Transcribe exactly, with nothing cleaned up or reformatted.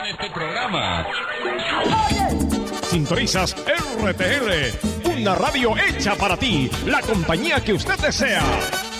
en este programa. Sintonizas R T L, una radio hecha para ti, la compañía que usted desea.